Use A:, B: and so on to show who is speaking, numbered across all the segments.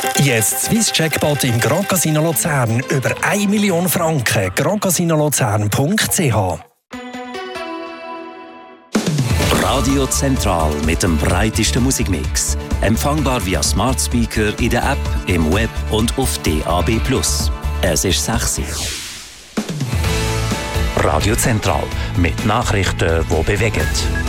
A: Jetzt Swiss Jackpot im Grand Casino Luzern über 1 Million Franken. grandcasinolozern.ch.
B: Radio Zentral mit dem breitesten Musikmix. Empfangbar via Smart Speaker in der App, im Web und auf DAB+. Es ist 6 Uhr. Radio Zentral mit Nachrichten, die bewegen.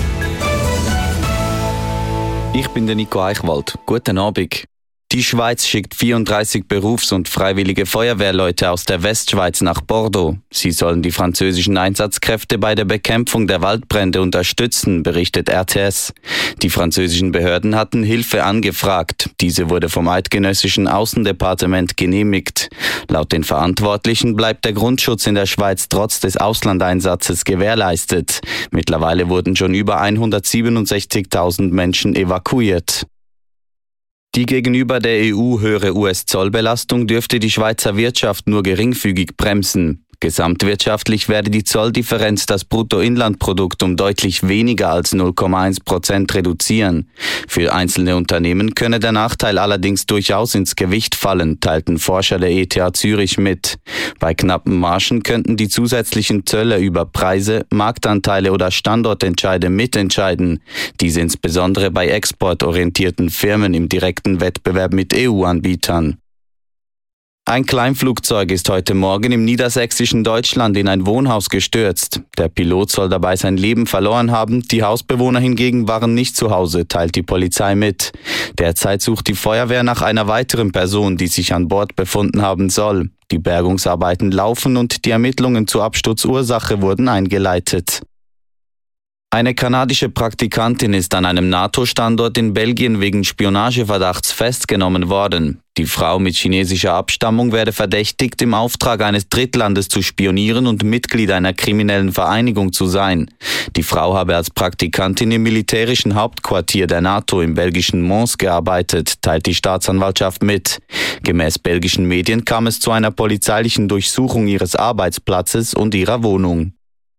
C: Ich bin der Nico Eichwald. Guten Abend. Die Schweiz schickt 34 Berufs- und freiwillige Feuerwehrleute aus der Westschweiz nach Bordeaux. Sie sollen die französischen Einsatzkräfte bei der Bekämpfung der Waldbrände unterstützen, berichtet RTS. Die französischen Behörden hatten Hilfe angefragt. Diese wurde vom eidgenössischen Außendepartement genehmigt. Laut den Verantwortlichen bleibt der Grundschutz in der Schweiz trotz des Auslandeinsatzes gewährleistet. Mittlerweile wurden schon über 167.000 Menschen evakuiert. Die gegenüber der EU höhere US-Zollbelastung dürfte die Schweizer Wirtschaft nur geringfügig bremsen. Gesamtwirtschaftlich werde die Zolldifferenz das Bruttoinlandprodukt um deutlich weniger als 0,1% reduzieren. Für einzelne Unternehmen könne der Nachteil allerdings durchaus ins Gewicht fallen, teilten Forscher der ETH Zürich mit. Bei knappen Margen könnten die zusätzlichen Zölle über Preise, Marktanteile oder Standortentscheide mitentscheiden. Dies insbesondere bei exportorientierten Firmen im direkten Wettbewerb mit EU-Anbietern. Ein Kleinflugzeug ist heute Morgen im niedersächsischen Deutschland in ein Wohnhaus gestürzt. Der Pilot soll dabei sein Leben verloren haben, die Hausbewohner hingegen waren nicht zu Hause, teilt die Polizei mit. Derzeit sucht die Feuerwehr nach einer weiteren Person, die sich an Bord befunden haben soll. Die Bergungsarbeiten laufen und die Ermittlungen zur Absturzursache wurden eingeleitet. Eine kanadische Praktikantin ist an einem NATO-Standort in Belgien wegen Spionageverdachts festgenommen worden. Die Frau mit chinesischer Abstammung werde verdächtigt, im Auftrag eines Drittlandes zu spionieren und Mitglied einer kriminellen Vereinigung zu sein. Die Frau habe als Praktikantin im militärischen Hauptquartier der NATO im belgischen Mons gearbeitet, teilt die Staatsanwaltschaft mit. Gemäß belgischen Medien kam es zu einer polizeilichen Durchsuchung ihres Arbeitsplatzes und ihrer Wohnung.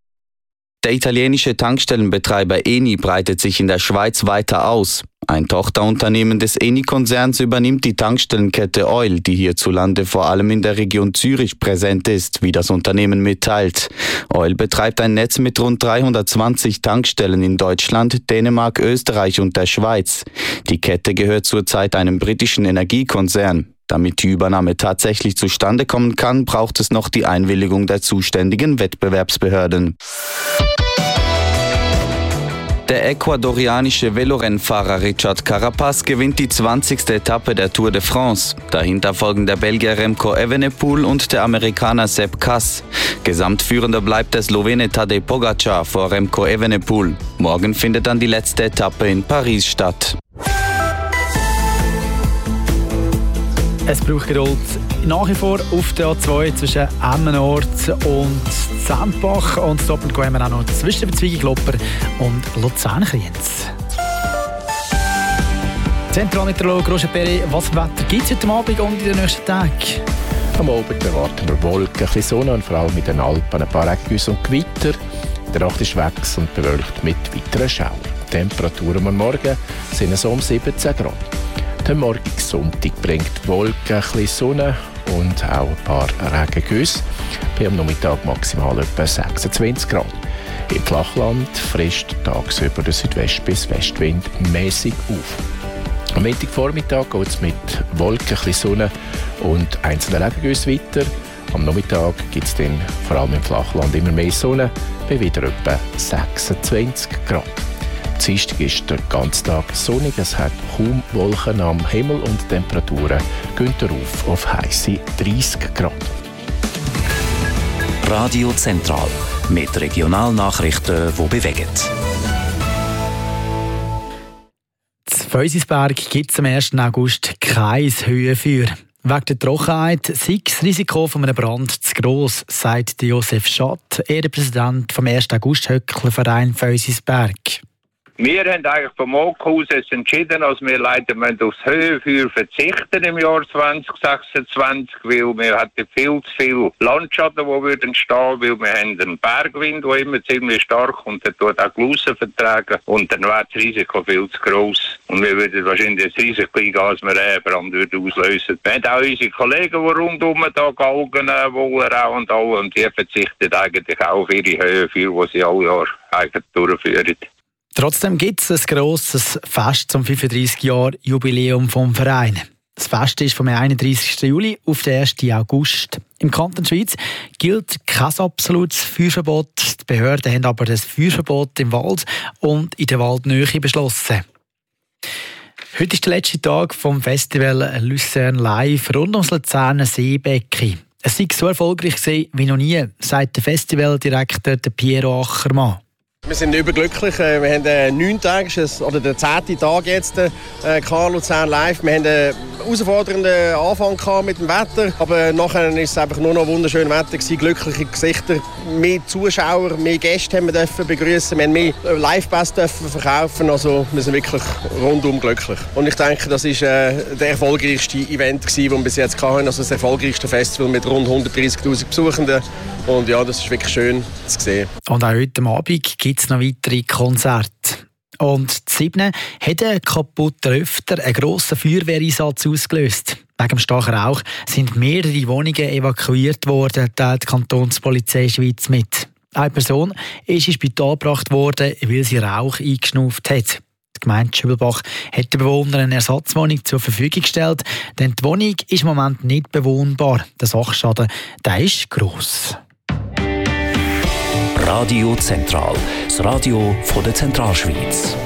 C: Der italienische Tankstellenbetreiber Eni breitet sich in der Schweiz weiter aus. Ein Tochterunternehmen des Eni-Konzerns übernimmt die Tankstellenkette Oil, die hierzulande vor allem in der Region Zürich präsent ist, wie das Unternehmen mitteilt. Oil betreibt ein Netz mit rund 320 Tankstellen in Deutschland, Dänemark, Österreich und der Schweiz. Die Kette gehört zurzeit einem britischen Energiekonzern. Damit die Übernahme tatsächlich zustande kommen kann, braucht es noch die Einwilligung der zuständigen Wettbewerbsbehörden. Der ecuadorianische Velorennfahrer Richard Carapaz gewinnt die 20. Etappe der Tour de France. Dahinter folgen der Belgier Remco Evenepoel und der Amerikaner Sepp Kuss. Gesamtführender bleibt der Slowene Tadej Pogačar vor Remco Evenepoel. Morgen findet dann die letzte Etappe in Paris statt.
D: Es braucht Geduld nach wie vor auf der A2 zwischen Emmenort und Zentbach. Und doppelt gehen wir auch noch zwischen Verzweigung und Luzern-Kriens. Zentralmeteorologe Roger Perry, was für Wetter gibt es heute Abend und in den nächsten Tagen?
E: Am Abend erwarten wir Wolken, ein bisschen Sonne und vor allem in den Alpen ein paar Regengüsse und Gewitter. Der Nacht ist wechselnd und bewölkt mit weiteren Schauern. Die Temperaturen am Morgen sind so um 17 Grad. Der morgige Sonntag bringt Wolken, ein bisschen Sonne und auch ein paar Regengüsse. Bei am Nachmittag maximal etwa 26 Grad. Im Flachland frisst tagsüber der Südwest- bis Westwind mäßig auf. Am Montagvormittag geht es mit Wolken, ein bisschen Sonne und einzelnen Regengüssen weiter. Am Nachmittag gibt es dann vor allem im Flachland immer mehr Sonne, bei wieder etwa 26 Grad. Dienstag ist der ganze Tag sonnig, es hat kaum Wolken am Himmel und die Temperaturen gehen auf heisse 30 Grad.
B: Radio Zentral mit Regionalnachrichten, die bewegen.
D: In Feusisberg gibt es am 1. August kein Höhenfeuer. Wegen der Trockenheit sei das Risiko von einem Brand zu gross, sagt Josef Schatt, Ehrenpräsident vom 1. August-Höcklerverein Feusisberg.
F: Wir haben eigentlich vom OK-Haus entschieden, dass wir leider aufs Höhenfeuer verzichten im Jahr 2026, weil wir hatten viel zu viel Landschaden, die würden entstehen, weil wir haben einen Bergwind, der immer ziemlich stark und der tut auch Glusen vertragen und dann wäre das Risiko viel zu gross. Und wir würden wahrscheinlich das Risiko eingehen, als wir einen Brand auslösen. Wir haben auch unsere Kollegen, die rundum da Galgen, Wollerau und alle, und die verzichten eigentlich auch auf ihre Höhenfeuer, die sie alle Jahre eigentlich durchführen.
D: Trotzdem gibt es ein grosses Fest zum 35-Jahr-Jubiläum vom Verein. Das Fest ist vom 31. Juli auf den 1. August. Im Kanton Schweiz gilt kein absolutes Feuerverbot. Die Behörden haben aber das Feuerverbot im Wald und in der Waldnähe beschlossen. Heute ist der letzte Tag vom Festival Luzern Live rund ums Luzerner Seebecken. Es sei so erfolgreich wie noch nie, sagt der Festivaldirektor Piero Achermann.
G: Wir sind überglücklich. Wir haben 9 Tage, oder der 10. Tag jetzt, Luzern Live. Wir haben einen herausfordernden Anfang mit dem Wetter, aber nachher war es einfach nur noch wunderschönes Wetter gewesen, glückliche Gesichter, mehr Zuschauer, mehr Gäste haben wir dürfen begrüßen, wir haben mehr Live-Pass dürfen verkaufen, also wir sind wirklich rundum glücklich. Und ich denke, das ist der erfolgreichste Event gewesen, den wir bis jetzt hatten, also das erfolgreichste Festival mit rund 130'000 Besuchenden. Und ja, das ist wirklich schön zu sehen. Und auch heute Abend gibt es noch weitere Konzerte. Und die 7 hat einen kaputten Lüfter einen grossen Feuerwehreinsatz ausgelöst. Wegen dem starken Rauch sind mehrere Wohnungen evakuiert worden, teilt die Kantonspolizei Schweiz mit. Eine Person ist ins Spital gebracht worden, weil sie Rauch eingeschnauft hat. Die Gemeinde Schübelbach hat den Bewohnern eine Ersatzwohnung zur Verfügung gestellt, denn die Wohnung ist im Moment nicht bewohnbar. Der Sachschaden, der ist gross.
B: Radio Zentral, das Radio von der Zentralschweiz.